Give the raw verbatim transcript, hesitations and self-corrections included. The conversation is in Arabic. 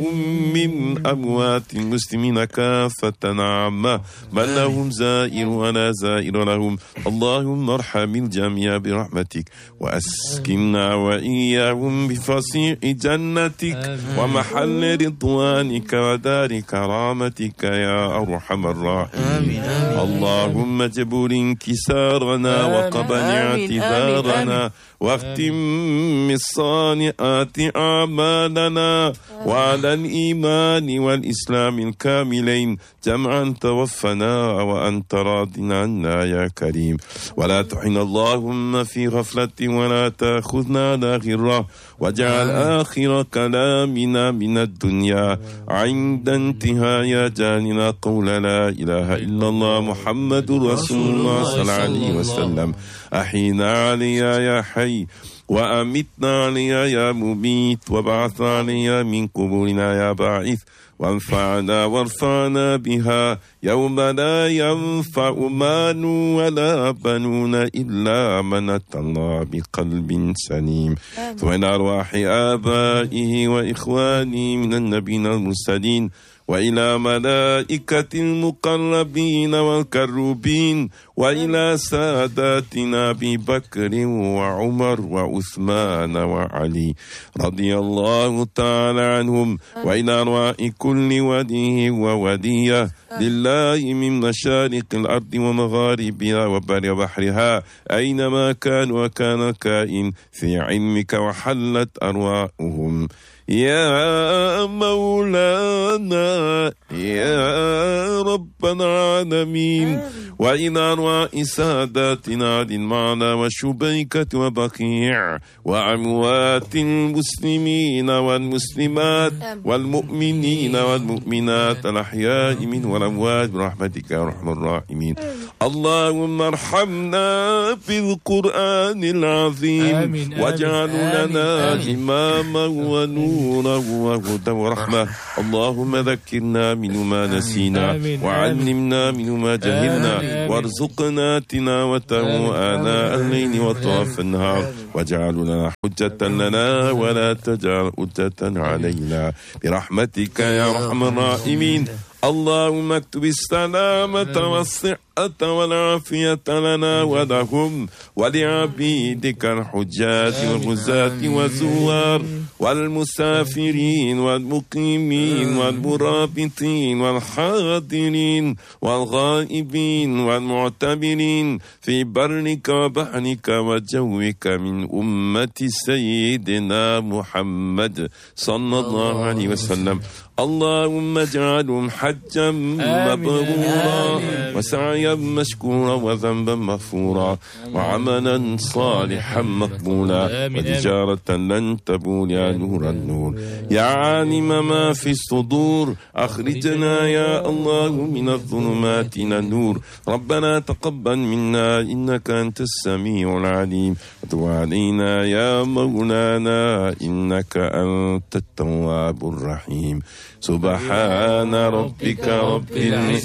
من أموات المسلمين كافة عامة من لهم زائر ولا زائر لهم اللهم ارحم الجميع برحمتك وأسكننا وإياهم بفصيح جنتك ومحل رضوانك ودار كرامتك يا أرحم الراحمين اللهم جبر انكسارنا وقبل اعتذارنا واختم الصالحات أعمالنا وعلى الإيمان والإسلام الكاملين جمعا توفنا وأنت راض عنا يا كريم ولا تحن اللهم في غفلة ولا تأخذنا على غرة واجعل آخر كلامنا من الدنيا عند انتهاء جاننا قول لا إله إلا الله محمد رسول الله صلى الله عليه وسلم أحينا عليا يا حي وأمتنا عليا يا مميت وبعث عليا من قبورنا يا باعث وانفعنا وارفعنا بها يوم لا ينفع مال ولا بنون إلا من أتى الله بقلب سليم وإن أرواح آبائه وإخواني من النبيين المرسلين وإلى ملائكة المقربين والكروبين وإلى ساداتنا أبي بكر وعمر وعثمان وعلي رضي الله تعالى عنهم وإلى أرواح كل ولي وولية لله من مشارق الأرض ومغاربها وبر بحرها أينما كان وكان كائن في علمك وحلت أرواحهم يا مولانا يا رب العالمين وإلى أرواح ساداتنا للمعنى والشبيكة وبقيع وأموات المسلمين والمسلمات والمؤمنين والمؤمنات الأحياء من والأموات برحمتك يا أرحم الراحمين اللهم ارحمنا بالقرآن العظيم واجعل لنا إماما ونورا وهدى ورحمة اللهم ذكرنا منه ما نسينا وعلمنا منه ما جهلنا وارزقنا تلاوته آناء الليل وطرف النهار واجعل لنا حجة لنا ولا تجعل حجة علينا برحمتك يا أرحم الراحمين اللهم اكتب السلامة والصحة والعافية لنا ولهم ولعبيدك الحجاج والغزاة والزوار والمسافرين والمقيمين والمرابطين والحاضرين والغائبين والمعتبرين في برك وبحرك وجوك من أمة سيدنا محمد صلى الله عليه وسلم اللهم اجعلهم حجا مبرورا وسعيا مشكورا وذنبا مغفورا وعملا صالحا مقبولا وتجارة لن تبور يا نور النور يا عالم ما في الصدور أخرجنا يا الله من الظلمات إلى النور ربنا تقبل منا إنك أنت السميع العليم وتب علينا يا مولانا إنك أنت التواب الرحيم سبحان ربك رب العزة